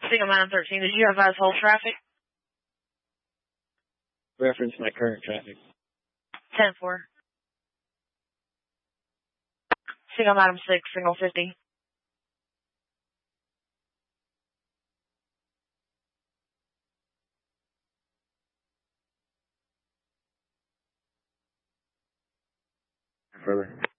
Single Mountain 13, did you advise whole traffic? Reference my current traffic. 10-4. Single Mountain 6, single 50. Further.